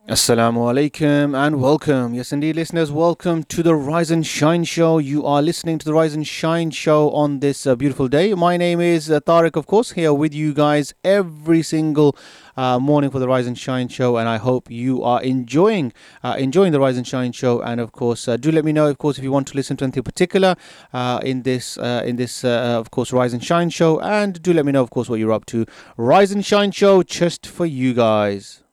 Assalamu alaikum and welcome. Yes, indeed, listeners, welcome to the Rise and Shine Show. You are listening to the Rise and Shine Show on this beautiful day. My name is Tariq, of course, here with you guys every single morning for the Rise and Shine Show, and I hope you are enjoying the Rise and Shine Show. And of course, do let me know, of course, if you want to listen to anything particular in this, of course, Rise and Shine Show, and do let me know, of course, what you're up to. Rise and Shine Show, just for you guys.